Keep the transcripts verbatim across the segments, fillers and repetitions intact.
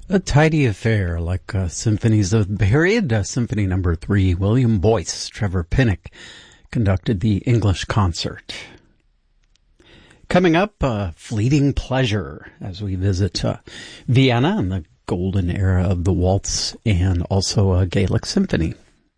A tidy affair, like uh, symphonies of the period. Uh, Symphony Number Three, William Boyce, Trevor Pinnock conducted the English concert. Coming up, uh, Fleeting Pleasure, as we visit uh, Vienna and the golden era of the waltz, and also a Gaelic symphony.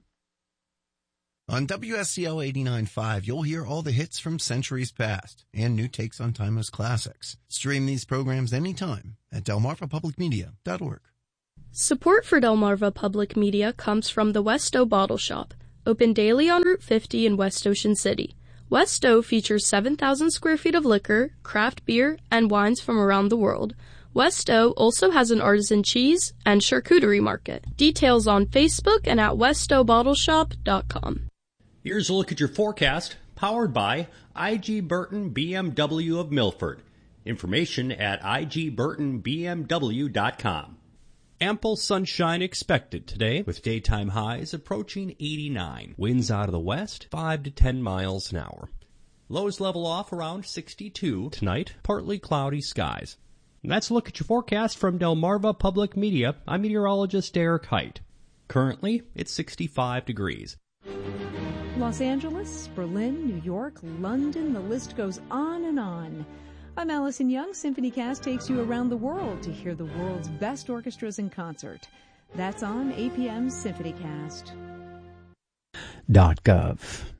On W S C L eighty-nine point five, you'll hear all the hits from centuries past and new takes on timeless classics. Stream these programs anytime at delmarva public media dot org. Support for Delmarva Public Media comes from the Westo Bottle Shop, open daily on Route fifty in West Ocean City. Westo features seven thousand square feet of liquor, craft beer, and wines from around the world. Westo also has an artisan cheese and charcuterie market. Details on Facebook and at westo bottle shop dot com. Here's a look at your forecast, powered by I G Burton B M W of Milford. Information at I G burton B M W dot com. Ample sunshine expected today, with daytime highs approaching eighty-nine. Winds out of the west, five to ten miles an hour. Lows level off around sixty-two. Tonight, partly cloudy skies. And that's a look at your forecast from Delmarva Public Media. I'm meteorologist Derek Height. Currently, it's sixty-five degrees. Los Angeles, Berlin, New York, London, the list goes on and on. I'm Allison Young. SymphonyCast takes you around the world to hear the world's best orchestras in concert. That's on A P M's SymphonyCast. .gov.